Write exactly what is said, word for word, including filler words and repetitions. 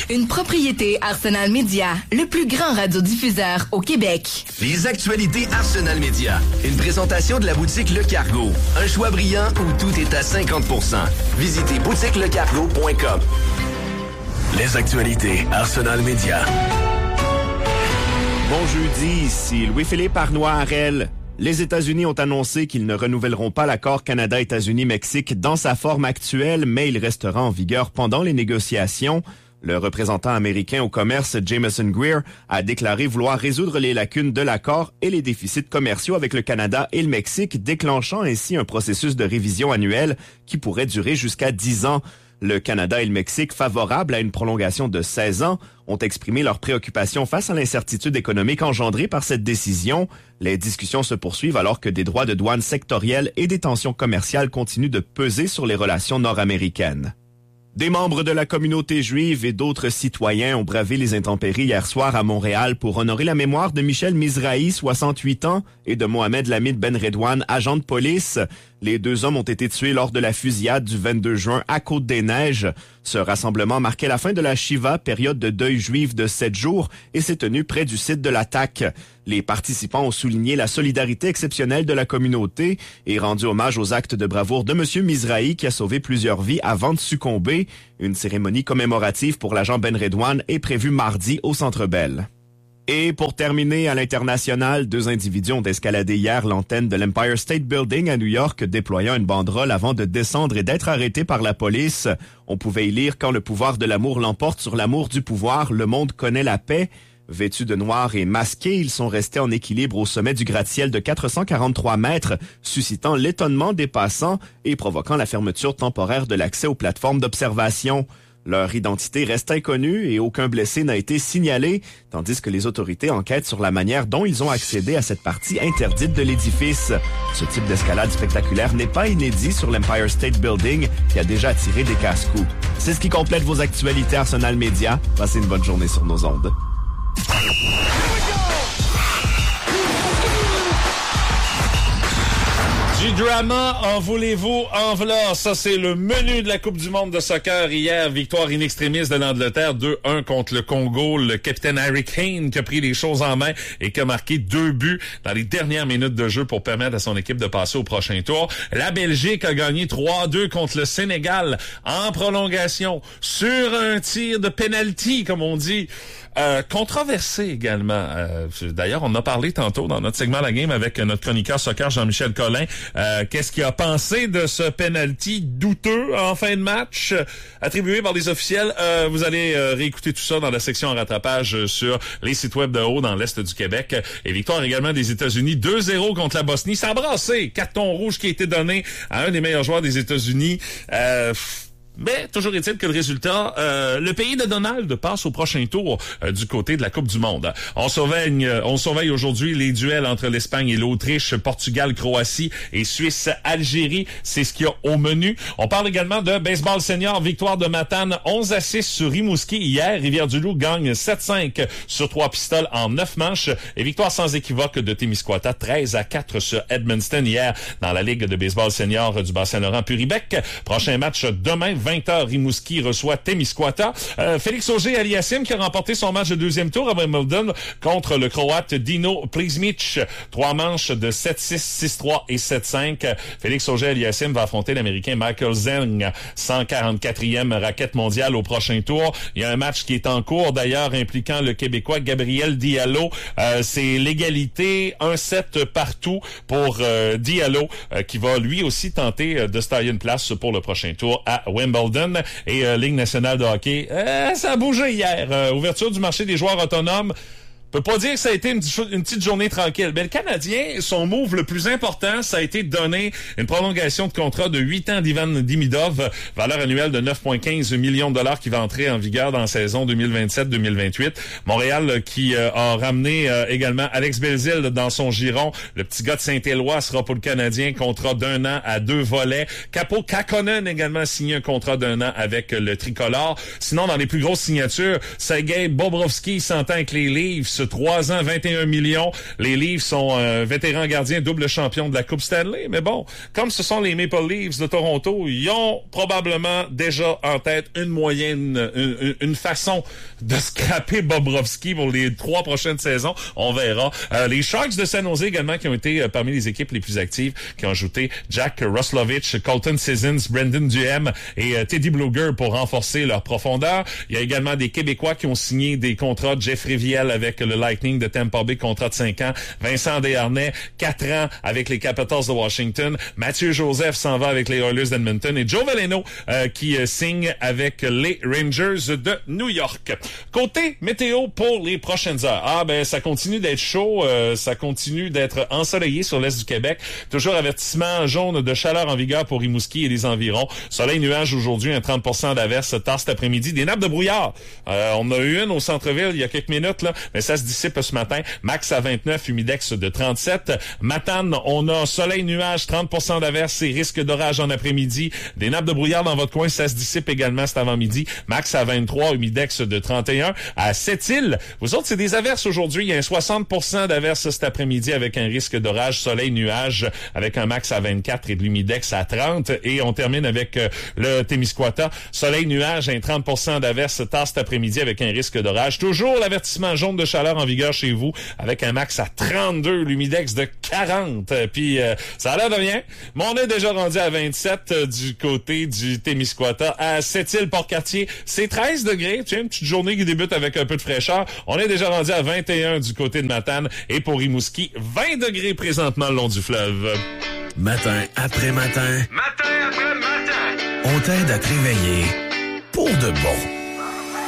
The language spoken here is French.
Québec. Une propriété Arsenal Média, le plus grand radiodiffuseur au Québec. Les actualités Arsenal Média. Une présentation de la boutique Le Cargo. Un choix brillant où tout est à cinquante pour cent. Visitez boutique le cargo point com. Les actualités Arsenal Média. Bon jeudi, ici Louis-Philippe Arnois-Harel. Les États-Unis ont annoncé qu'ils ne renouvelleront pas l'accord Canada-États-Unis-Mexique dans sa forme actuelle, mais il restera en vigueur pendant les négociations. Le représentant américain au commerce, Jameson Greer, a déclaré vouloir résoudre les lacunes de l'accord et les déficits commerciaux avec le Canada et le Mexique, déclenchant ainsi un processus de révision annuelle qui pourrait durer jusqu'à dix ans. Le Canada et le Mexique, favorables à une prolongation de seize ans, ont exprimé leurs préoccupations face à l'incertitude économique engendrée par cette décision. Les discussions se poursuivent alors que des droits de douane sectoriels et des tensions commerciales continuent de peser sur les relations nord-américaines. Des membres de la communauté juive et d'autres citoyens ont bravé les intempéries hier soir à Montréal pour honorer la mémoire de Michel Mizrahi, soixante-huit ans, et de Mohamed Lamid Ben Redouane, agent de police. Les deux hommes ont été tués lors de la fusillade du vingt-deux juin à Côte-des-Neiges. Ce rassemblement marquait la fin de la Shiva, période de deuil juif de sept jours, et s'est tenu près du site de l'attaque. Les participants ont souligné la solidarité exceptionnelle de la communauté et rendu hommage aux actes de bravoure de M. Mizrahi qui a sauvé plusieurs vies avant de succomber. Une cérémonie commémorative pour l'agent Ben Redouane est prévue mardi au Centre Bell. Et pour terminer, à l'international, deux individus ont escaladé hier l'antenne de l'Empire State Building à New York, déployant une banderole avant de descendre et d'être arrêtés par la police. On pouvait y lire « Quand le pouvoir de l'amour l'emporte sur l'amour du pouvoir, le monde connaît la paix ». Vêtus de noir et masqués, ils sont restés en équilibre au sommet du gratte-ciel de quatre cent quarante-trois mètres, suscitant l'étonnement des passants et provoquant la fermeture temporaire de l'accès aux plateformes d'observation. Leur identité reste inconnue et aucun blessé n'a été signalé, tandis que les autorités enquêtent sur la manière dont ils ont accédé à cette partie interdite de l'édifice. Ce type d'escalade spectaculaire n'est pas inédit sur l'Empire State Building, qui a déjà attiré des casse-coups. C'est ce qui complète vos actualités Arsenal Média. Passez une bonne journée sur nos ondes. Du drama, en voulez-vous, en v'là. Ça, c'est le menu de la Coupe du monde de soccer hier. Victoire in extremis de l'Angleterre, deux un contre le Congo. Le capitaine Harry Kane qui a pris les choses en main et qui a marqué deux buts dans les dernières minutes de jeu pour permettre à son équipe de passer au prochain tour. La Belgique a gagné trois deux contre le Sénégal en prolongation sur un tir de penalty, comme on dit. Euh, controversé également. Euh, d'ailleurs, on en a parlé tantôt dans notre segment La Game avec notre chroniqueur soccer Jean-Michel Collin. Euh, qu'est-ce qu'il a pensé de ce penalty douteux en fin de match euh, attribué par les officiels? Euh, vous allez euh, réécouter tout ça dans la section en rattrapage euh, sur les sites web de haut dans l'Est du Québec. Et victoire également des États-Unis, deux zéro contre la Bosnie. Ça a brassé. Carton rouge qui a été donné à un des meilleurs joueurs des États-Unis. Euh, Mais toujours est-il que le résultat, euh, le pays de Donald passe au prochain tour euh, du côté de la Coupe du monde. On surveille, euh, on surveille aujourd'hui les duels entre l'Espagne et l'Autriche, Portugal, Croatie et Suisse, Algérie. C'est ce qu'il y a au menu. On parle également de baseball senior, victoire de Matane, onze à six sur Rimouski hier. Rivière-du-Loup gagne sept cinq sur trois pistoles en neuf manches. Et victoire sans équivoque de Témiscouata, treize à quatre sur Edmundston hier dans la Ligue de baseball senior du Bas-Saint-Laurent Puribec. Prochain match demain, vingt heures, Rimouski reçoit Témiscouata. Euh, Félix Auger-Aliassime qui a remporté son match de deuxième tour à Wimbledon contre le Croate Dino Plizmic. Trois manches de sept six, six trois et sept cinq. Félix Auger-Aliassime va affronter l'Américain Michael Zeng, cent quarante-quatrième raquette mondiale au prochain tour. Il y a un match qui est en cours d'ailleurs impliquant le Québécois Gabriel Diallo. Euh, c'est l'égalité, un set partout pour euh, Diallo euh, qui va lui aussi tenter euh, de se tailler une place pour le prochain tour à Wimbledon. Et euh, Ligue nationale de hockey, euh, ça a bougé hier. Euh, ouverture du marché des joueurs autonomes. Je peux pas dire que ça a été une, une petite journée tranquille. Mais le Canadien, son move le plus important, ça a été de donner une prolongation de contrat de huit ans d'Ivan Demidov, valeur annuelle de neuf virgule quinze millions de dollars qui va entrer en vigueur dans la saison deux mille vingt-sept deux mille vingt-huit. Montréal qui euh, a ramené euh, également Alex Belzile dans son giron. Le petit gars de Saint-Éloi sera pour le Canadien, contrat d'un an à deux volets. Capo Kakkonen également a signé un contrat d'un an avec le tricolore. Sinon, dans les plus grosses signatures, Sergei Bobrovski s'entend avec les Leafs trois ans, vingt et un millions. Les Leafs sont euh, vétérans gardiens, double champion de la Coupe Stanley. Mais bon, comme ce sont les Maple Leafs de Toronto, ils ont probablement déjà en tête une moyenne, une, une façon de scraper Bobrovsky pour les trois prochaines saisons. On verra. Euh, les Sharks de San Jose également qui ont été euh, parmi les équipes les plus actives, qui ont ajouté Jack Roslovich, Colton Sissons, Brendan Duhem et euh, Teddy Bluger pour renforcer leur profondeur. Il y a également des Québécois qui ont signé des contrats. Jeffrey Viel avec le Lightning de Tampa Bay, contrat de cinq ans. Vincent Desharnais, quatre ans avec les Capitals de Washington. Mathieu Joseph s'en va avec les Oilers d'Edmonton. Et Joe Veleno euh, qui euh, signe avec les Rangers de New York. Côté météo pour les prochaines heures. Ah ben ça continue d'être chaud, euh, ça continue d'être ensoleillé sur l'est du Québec. Toujours avertissement jaune de chaleur en vigueur pour Rimouski et les environs. Soleil nuage aujourd'hui, un trente pour cent d'averse tard cet après-midi. Des nappes de brouillard. Euh, on a eu une au centre-ville il y a quelques minutes là, mais ça se dissipe ce matin. Max à vingt-neuf, humidex de trente-sept. Matane, on a soleil nuage, trente pour cent d'averse et risque d'orage en après-midi. Des nappes de brouillard dans votre coin, ça se dissipe également cet avant-midi. Max à vingt-trois, humidex de trente et un. À Sept-Îles, vous autres, c'est des averses aujourd'hui. Il y a un soixante pour cent d'averses cet après-midi avec un risque d'orage, soleil, nuage, avec un max à vingt-quatre et de l'humidex à trente. Et on termine avec euh, le Témiscouata. Soleil, nuage, un trente pour cent d'averses tard cet après-midi avec un risque d'orage. Toujours l'avertissement jaune de chaleur en vigueur chez vous avec un max à trente-deux, l'humidex de quarante. Puis euh, ça a l'air de rien, mais on est déjà rendu à vingt-sept euh, du côté du Témiscouata. À Sept-Îles, Port-Cartier, c'est treize degrés. Tiens, une petite journée qui débute avec un peu de fraîcheur. On est déjà rendu à vingt et un du côté de Matane. Et pour Rimouski, vingt degrés présentement le long du fleuve. Matin après matin. Matin après matin. On t'aide à te réveiller pour de bon.